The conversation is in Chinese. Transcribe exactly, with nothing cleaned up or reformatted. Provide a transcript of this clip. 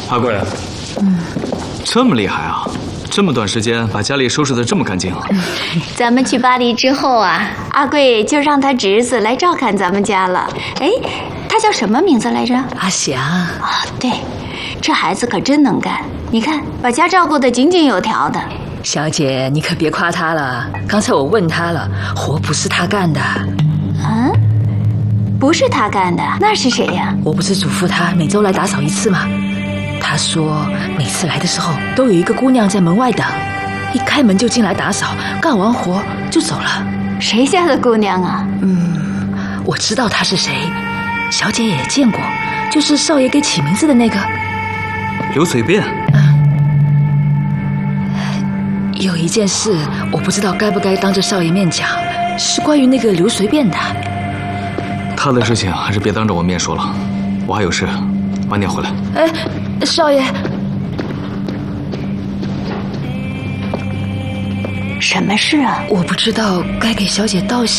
阿贵，嗯，这么厉害啊！这么短时间把家里收拾得这么干净。 咱们去巴黎之后啊，阿贵就让他侄子来照看咱们家了。哎，他叫什么名字来着？ 阿祥。 啊，对，这孩子可真能干。你看，把家照顾得井井有条的。 小姐，你可别夸他了。刚才我问他了，活不是他干的。 嗯，不是他干的，那是谁呀？ 我不是嘱咐他每周来打扫一次吗？他说每次来的时候都有一个姑娘在门外等，一开门就进来打扫，干完活就走了。 谁家的姑娘啊？ 嗯，我知道她是谁，小姐也见过，就是少爷给起名字的那个刘随便。 有一件事我不知道该不该当着少爷面讲，是关于那个刘随便的。 他的事情还是别当着我面说了，我还有事，晚点回来。 哎，少爷。 什么事啊？ 我不知道该给小姐道喜